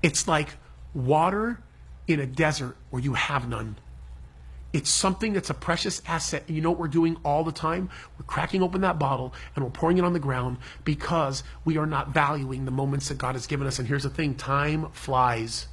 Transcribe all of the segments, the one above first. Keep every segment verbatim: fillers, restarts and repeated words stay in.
It's like water in a desert where you have none. It's something that's a precious asset. And you know what we're doing all the time? We're cracking open that bottle and we're pouring it on the ground because we are not valuing the moments that God has given us. And here's the thing, time flies.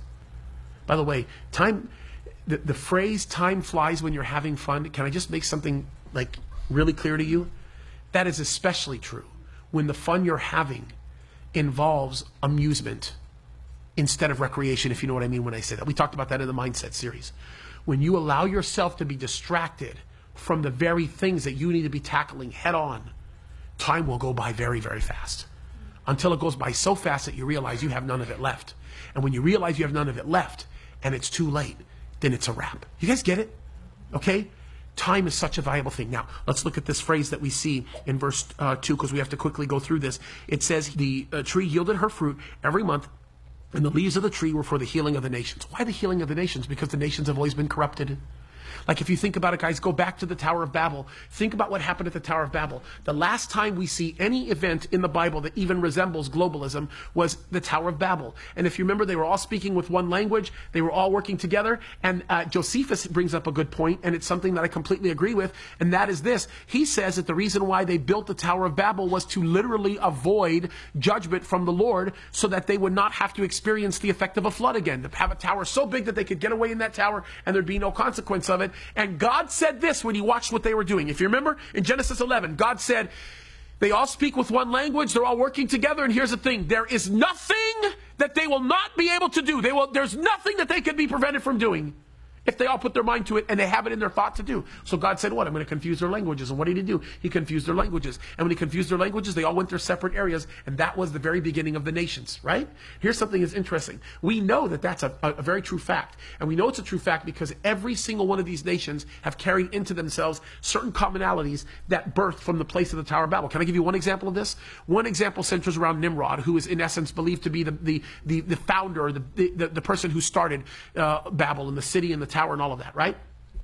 By the way, time, the, the phrase time flies when you're having fun, can I just make something like really clear to you? That is especially true when the fun you're having involves amusement instead of recreation, if you know what I mean when I say that. We talked about that in the Mindset series. When you allow yourself to be distracted from the very things that you need to be tackling head on, time will go by very, very fast. Until it goes by so fast that you realize you have none of it left. And when you realize you have none of it left, and it's too late, then it's a wrap. You guys get it? Okay? Time is such a valuable thing. Now, let's look at this phrase that we see in verse uh, two, because we have to quickly go through this. It says, the uh, tree yielded her fruit every month, and the leaves of the tree were for the healing of the nations. Why the healing of the nations? Because the nations have always been corrupted. Like if you think about it, guys, go back to the Tower of Babel. Think about what happened at the Tower of Babel. The last time we see any event in the Bible that even resembles globalism was the Tower of Babel. And if you remember, they were all speaking with one language. They were all working together. And uh, Josephus brings up a good point, and it's something that I completely agree with, and that is this. He says that the reason why they built the Tower of Babel was to literally avoid judgment from the Lord so that they would not have to experience the effect of a flood again. To have a tower so big that they could get away in that tower and there'd be no consequence of it. And God said this when he watched what they were doing. If you remember, in Genesis eleven, God said, they all speak with one language, they're all working together, and here's the thing, there is nothing that they will not be able to do. They will, there's nothing that they can be prevented from doing if they all put their mind to it and they have it in their thought to do. So God said, what? I'm going to confuse their languages. And what did he do? He confused their languages. And when he confused their languages, they all went their separate areas. And that was the very beginning of the nations, right? Here's something that's interesting. We know that that's a, a very true fact. And we know it's a true fact because every single one of these nations have carried into themselves certain commonalities that birthed from the place of the Tower of Babel. Can I give you one example of this? One example centers around Nimrod, who is in essence believed to be the, the, the, the founder, the, the, the person who started uh, Babel and the city and the tower and all of that, right?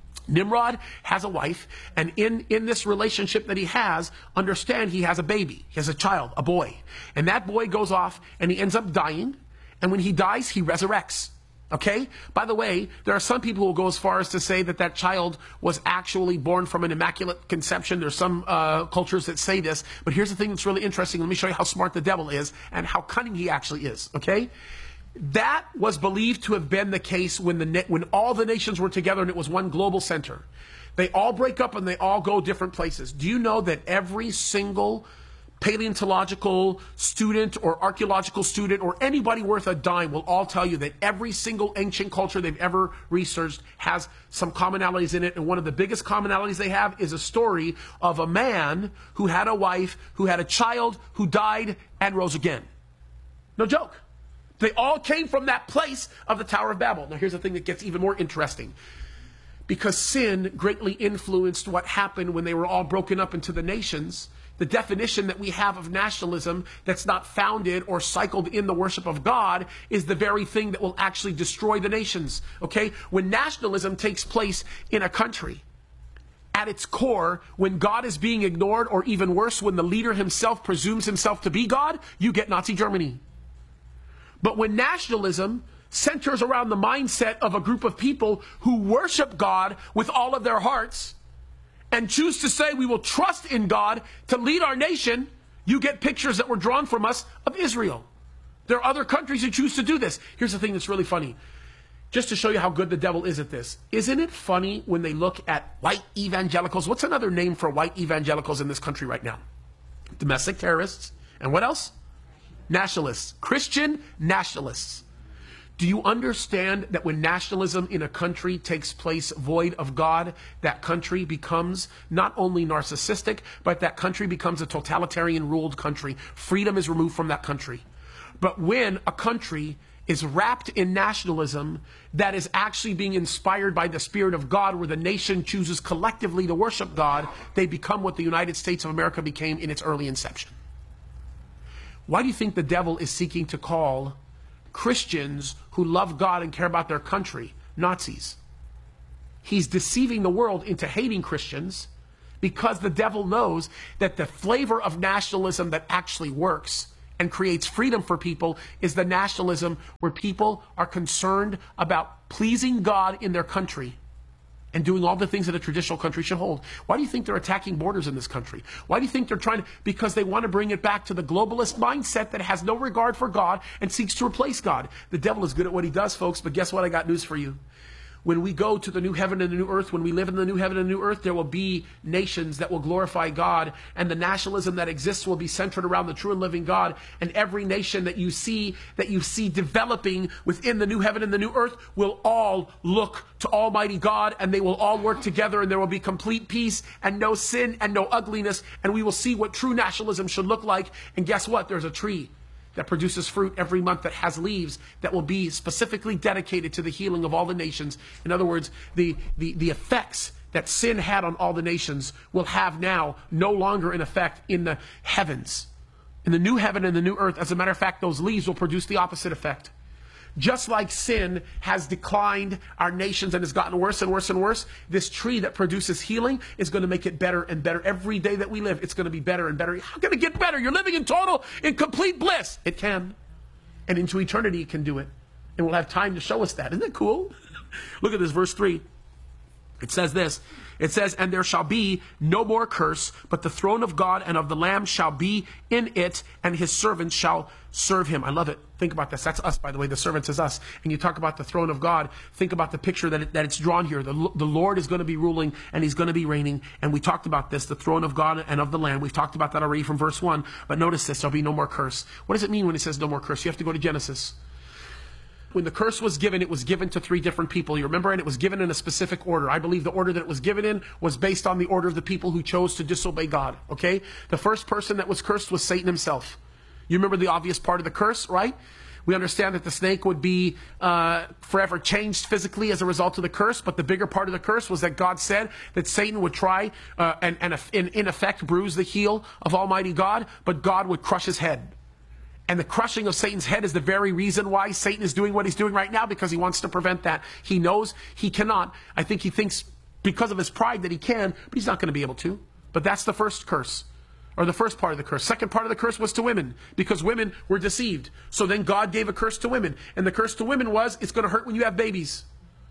Nimrod has a wife, and in, in this relationship that he has, understand he has a baby. He has a child, a boy. And that boy goes off, and he ends up dying, and when he dies, he resurrects. Okay? By the way, there are some people who will go as far as to say that that child was actually born from an immaculate conception. There's some uh, cultures that say this, but here's the thing that's really interesting. Let me show you how smart the devil is and how cunning he actually is. Okay? That was believed to have been the case when the when all the nations were together and it was one global center. They all break up and they all go different places. Do you know that every single paleontological student or archaeological student or anybody worth a dime will all tell you that every single ancient culture they've ever researched has some commonalities in it, and one of the biggest commonalities they have is a story of a man who had a wife, who had a child, who died and rose again. No joke. They all came from that place of the Tower of Babel. Now here's the thing that gets even more interesting. Because sin greatly influenced what happened when they were all broken up into the nations, the definition that we have of nationalism that's not founded or cycled in the worship of God is the very thing that will actually destroy the nations. Okay? When nationalism takes place in a country, at its core, when God is being ignored, or even worse, when the leader himself presumes himself to be God, you get Nazi Germany. But when nationalism centers around the mindset of a group of people who worship God with all of their hearts and choose to say we will trust in God to lead our nation, you get pictures that were drawn from us of Israel. There are other countries who choose to do this. Here's the thing that's really funny. Just to show you how good the devil is at this. Isn't it funny when they look at white evangelicals? What's another name for white evangelicals in this country right now? Domestic terrorists. And what else? Nationalists. Christian nationalists. Do you understand that when nationalism in a country takes place void of God, that country becomes not only narcissistic, but that country becomes a totalitarian ruled country. Freedom is removed from that country. But when a country is wrapped in nationalism that is actually being inspired by the Spirit of God, where the nation chooses collectively to worship God, they become what the United States of America became in its early inception. Why do you think the devil is seeking to call Christians who love God and care about their country Nazis? He's deceiving the world into hating Christians because the devil knows that the flavor of nationalism that actually works and creates freedom for people is the nationalism where people are concerned about pleasing God in their country and doing all the things that a traditional country should hold. Why do you think they're attacking borders in this country? Why do you think they're trying to? Because they want to bring it back to the globalist mindset that has no regard for God and seeks to replace God. The devil is good at what he does, folks, but guess what? I got news for you. When we go to the new heaven and the new earth, when we live in the new heaven and new earth, there will be nations that will glorify God, and the nationalism that exists will be centered around the true and living God. And every nation that you see, that you see developing within the new heaven and the new earth will all look to Almighty God, and they will all work together, and there will be complete peace and no sin and no ugliness, and we will see what true nationalism should look like. And guess what? There's a tree that produces fruit every month that has leaves that will be specifically dedicated to the healing of all the nations. In other words, the, the, the effects that sin had on all the nations will have now no longer an effect in the heavens. In the new heaven and the new earth, as a matter of fact, those leaves will produce the opposite effect. Just like sin has declined our nations and has gotten worse and worse and worse, this tree that produces healing is going to make it better and better. Every day that we live, it's going to be better and better. How can it get better? You're living in total, in complete bliss. It can. And into eternity it can do it. And we'll have time to show us that. Isn't that cool? Look at this, verse three. It says this. It says, and there shall be no more curse, but the throne of God and of the Lamb shall be in it, and his servants shall serve him. I love it. Think about this. That's us, by the way. The servants is us. And you talk about the throne of God. Think about the picture that, it, that it's drawn here. The, the Lord is going to be ruling, and he's going to be reigning. And we talked about this, the throne of God and of the Lamb. We've talked about that already from verse one. But notice this. There'll be no more curse. What does it mean when it says no more curse? You have to go to Genesis. When the curse was given, it was given to three different people. You remember? And it was given in a specific order. I believe the order that it was given in was based on the order of the people who chose to disobey God. Okay? The first person that was cursed was Satan himself. You remember the obvious part of the curse, right? We understand that the snake would be uh, forever changed physically as a result of the curse, but the bigger part of the curse was that God said that Satan would try uh, and, and in, in effect bruise the heel of Almighty God, but God would crush his head. And the crushing of Satan's head is the very reason why Satan is doing what he's doing right now, because he wants to prevent that. He knows he cannot. I think he thinks because of his pride that he can, but he's not going to be able to. But that's the first curse, or the first part of the curse. Second part of the curse was to women, because women were deceived. So then God gave a curse to women. And the curse to women was, it's going to hurt when you have babies.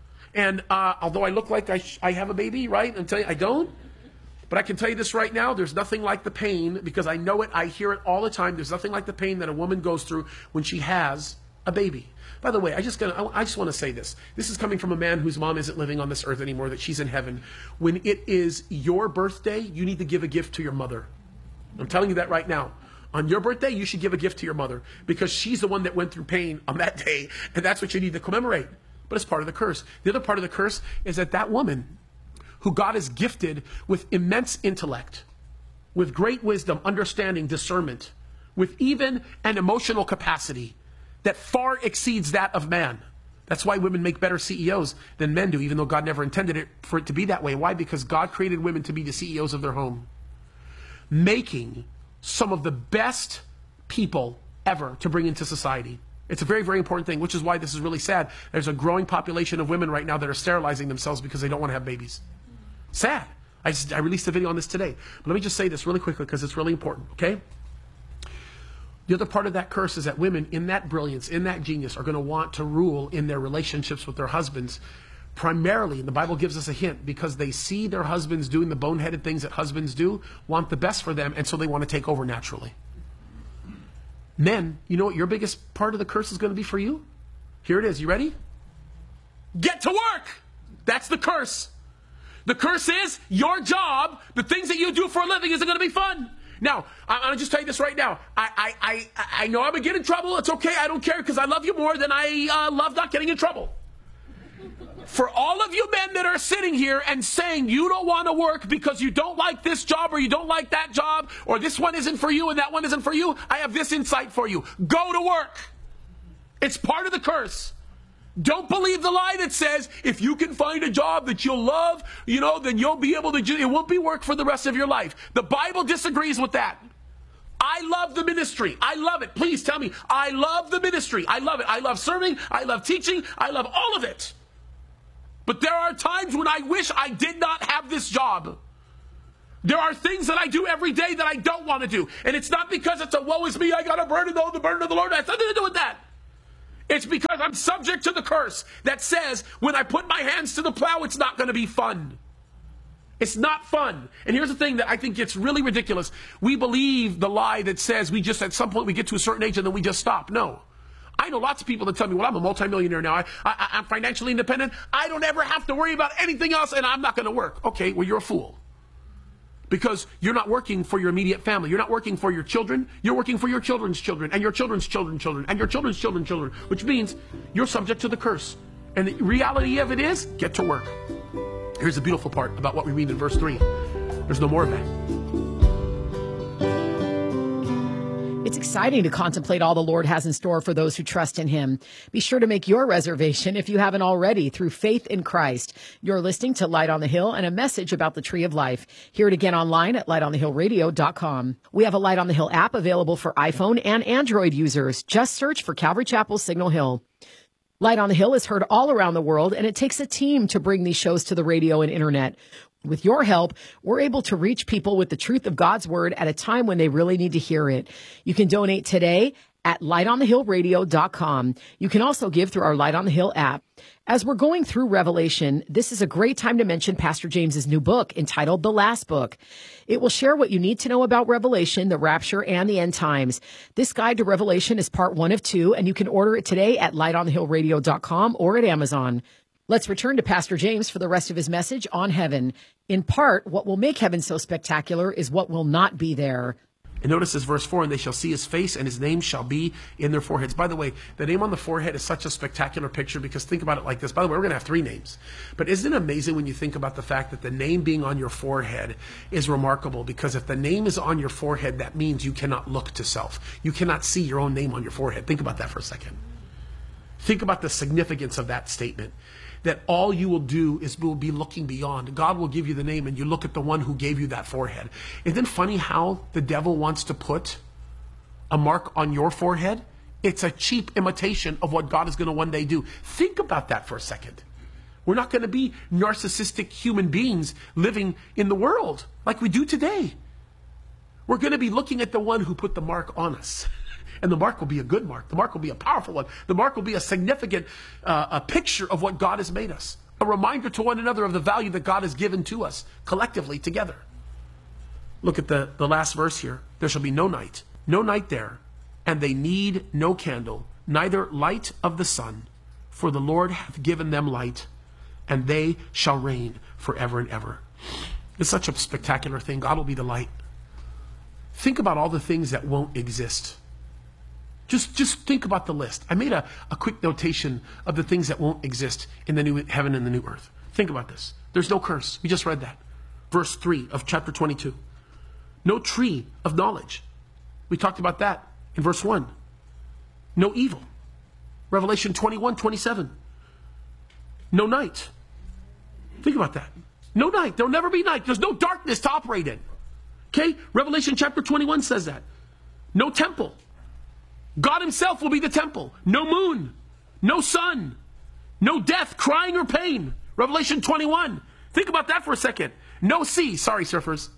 And uh, although I look like I, sh- I have a baby, right? And tell you I don't. But I can tell you this right now, there's nothing like the pain, because I know it, I hear it all the time. There's nothing like the pain that a woman goes through when she has a baby. By the way, I just gonna, I just want to say this. This is coming from a man whose mom isn't living on this earth anymore, that she's in heaven. When it is your birthday, you need to give a gift to your mother. I'm telling you that right now. On your birthday, you should give a gift to your mother, because she's the one that went through pain on that day, and that's what you need to commemorate. But it's part of the curse. The other part of the curse is that that woman, who God has gifted with immense intellect, with great wisdom, understanding, discernment, with even an emotional capacity that far exceeds that of man. That's why women make better C E Os than men do, even though God never intended it for it to be that way. Why? Because God created women to be the C E Os of their home, making some of the best people ever to bring into society. It's a very, very important thing, which is why this is really sad. There's a growing population of women right now that are sterilizing themselves because they don't want to have babies. Sad. I, just, I released a video on this today. But let me just say this really quickly, because it's really important, okay? The other part of that curse is that women in that brilliance, in that genius, are going to want to rule in their relationships with their husbands. Primarily, and the Bible gives us a hint, because they see their husbands doing the boneheaded things that husbands do, want the best for them, and so they want to take over naturally. Men, you know what your biggest part of the curse is going to be for you? Here it is. You ready? Get to work! That's the curse. The curse is your job, the things that you do for a living, isn't going to be fun. Now, I'm going to just tell you this right now. I, I, I, I know I'm going to get in trouble. It's okay. I don't care, because I love you more than I uh, love not getting in trouble. For all of you men that are sitting here and saying you don't want to work because you don't like this job, or you don't like that job, or this one isn't for you and that one isn't for you, I have this insight for you. Go to work. It's part of the curse. Don't believe the lie that says if you can find a job that you'll love, you know, then you'll be able to, it won't be work for the rest of your life. The Bible disagrees with that. I love the ministry. I love it. Please tell me. I love the ministry. I love it. I love serving. I love teaching. I love all of it. But there are times when I wish I did not have this job. There are things that I do every day that I don't want to do. And it's not because it's a woe is me, I got to burden the, the burden of the Lord. It has nothing to do with that. It's because I'm subject to the curse that says when I put my hands to the plow, it's not going to be fun. It's not fun. And here's the thing that I think gets really ridiculous. We believe the lie that says we just, at some point, we get to a certain age and then we just stop. No. I know lots of people that tell me, well, I'm a multimillionaire now. I, I, I'm financially independent. I don't ever have to worry about anything else and I'm not going to work. Okay, well, you're a fool. Because you're not working for your immediate family. You're not working for your children. You're working for your children's children and your children's children's children and your children's children's children, which means you're subject to the curse. And the reality of it is, get to work. Here's the beautiful part about what we read in verse three. There's no more of that. It's exciting to contemplate all the Lord has in store for those who trust in him. Be sure to make your reservation if you haven't already through faith in Christ. You're listening to Light on the Hill and a message about the Tree of Life. Hear it again online at light on the hill radio dot com. We have a Light on the Hill app available for iPhone and Android users. Just search for Calvary Chapel Signal Hill. Light on the Hill is heard all around the world, and it takes a team to bring these shows to the radio and internet. With your help, we're able to reach people with the truth of God's word at a time when they really need to hear it. You can donate today at light on the hill radio dot com. You can also give through our Light on the Hill app. As we're going through Revelation, this is a great time to mention Pastor James's new book entitled The Last Book. It will share what you need to know about Revelation, the rapture, and the end times. This guide to Revelation is part one of two, and you can order it today at light on the hill radio dot com or at Amazon. Let's return to Pastor James for the rest of his message on heaven. In part, what will make heaven so spectacular is what will not be there. And notice this verse four, and they shall see his face, and his name shall be in their foreheads. By the way, the name on the forehead is such a spectacular picture because think about it like this. By the way, we're going to have three names. But isn't it amazing when you think about the fact that the name being on your forehead is remarkable? Because if the name is on your forehead, that means you cannot look to self. You cannot see your own name on your forehead. Think about that for a second. Think about the significance of that statement. That all you will do is will be looking beyond. God will give you the name and you look at the one who gave you that forehead. Isn't it funny how the devil wants to put a mark on your forehead? It's a cheap imitation of what God is going to one day do. Think about that for a second. We're not going to be narcissistic human beings living in the world like we do today. We're going to be looking at the one who put the mark on us. And the mark will be a good mark. The mark will be a powerful one. The mark will be a significant uh, a picture of what God has made us. A reminder to one another of the value that God has given to us collectively together. Look at the, the last verse here. There shall be no night. No night there. And they need no candle, neither light of the sun. For the Lord hath given them light, and they shall reign forever and ever. It's such a spectacular thing. God will be the light. Think about all the things that won't exist. Just, just think about the list. I made a, a quick notation of the things that won't exist in the new heaven and the new earth. Think about this. There's no curse. We just read that. Verse three of chapter twenty-two. No tree of knowledge. We talked about that in verse one. No evil. Revelation twenty-one, twenty-seven. No night. Think about that. No night. There'll never be night. There's no darkness to operate in. Okay? Revelation chapter twenty-one says that. No temple. God himself will be the temple. No moon, no sun, no death, crying, or pain. Revelation twenty-one. Think about that for a second. No sea. Sorry, surfers.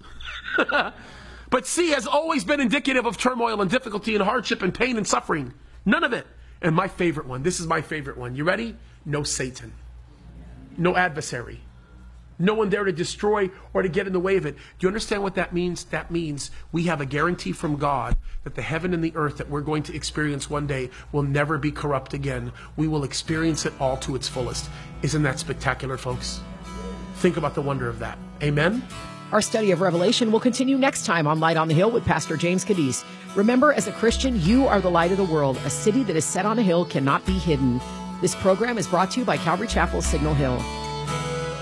But sea has always been indicative of turmoil and difficulty and hardship and pain and suffering. None of it. And my favorite one. This is my favorite one. You ready? No Satan. No adversary. No one there to destroy or to get in the way of it. Do you understand what that means? That means we have a guarantee from God that the heaven and the earth that we're going to experience one day will never be corrupt again. We will experience it all to its fullest. Isn't that spectacular, folks? Think about the wonder of that. Amen? Our study of Revelation will continue next time on Light on the Hill with Pastor James Cadiz. Remember, as a Christian, you are the light of the world. A city that is set on a hill cannot be hidden. This program is brought to you by Calvary Chapel Signal Hill.